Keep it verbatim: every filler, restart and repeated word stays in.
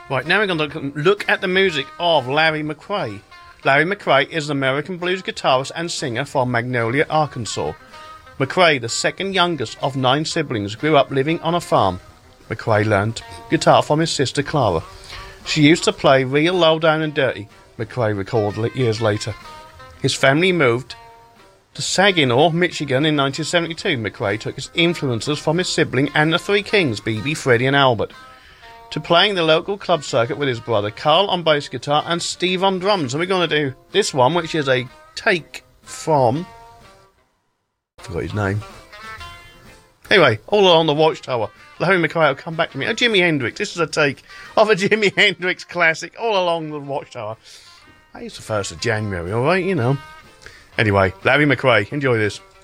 Right, now we're going to look, look at the music of Larry McCray. Larry McCray is an American blues guitarist and singer from Magnolia, Arkansas. McCray, the second youngest of nine siblings, grew up living on a farm. McCray learned guitar from his sister Clara. She used to play real low down and dirty, McCray recalled years later. His family moved to Saginaw, Michigan in nineteen seventy-two. McCray took his influences from his sibling and the Three Kings, B B, Freddie and Albert, to playing the local club circuit with his brother Carl on bass guitar and Steve on drums. And we're going to do this one, which is a take from... I forgot his name. Anyway, All Along the Watchtower. Larry McCray will come back to me. Oh, Jimi Hendrix. This is a take of a Jimi Hendrix classic, All Along the Watchtower. Hey, it's the first of January, alright, you know. Anyway, Larry McCray. Enjoy this.